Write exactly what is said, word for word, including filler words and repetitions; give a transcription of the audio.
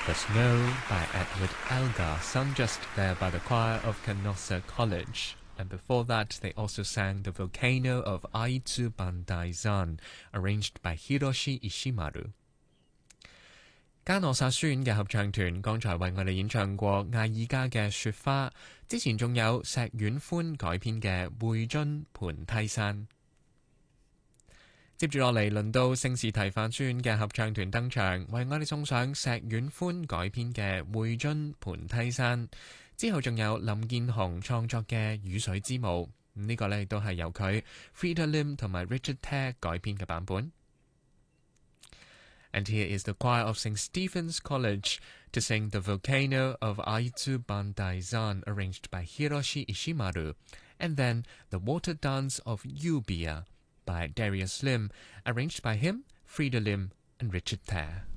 The Snow by Edward Elgar, sung just there by the choir of Canossa College. And before that, they also sang The Volcano of Aizu Bandaizan, arranged by Hiroshi Ishimaru. 加諾薩書院嘅合唱團剛才為我哋演唱過艾爾加嘅雪花，之前仲有石遠歡改編嘅匯津盤梯山。接住落嚟，輪到聖士提反書院嘅合唱團登場，為我哋送上石遠歡改編嘅匯津盤梯山。之後仲有林建雄創作嘅雨水之舞，呢、這個呢亦都係由佢 Frida Lim 同埋 Richard Tare 改編嘅版本。And here is the choir of Saint Stephen's College to sing The Volcano of Aizu Bandaizan, arranged by Hiroshi Ishimaru, and then The Water Dance of Euboea by Darius Lim, arranged by him, Frida Lim, and Richard Tare.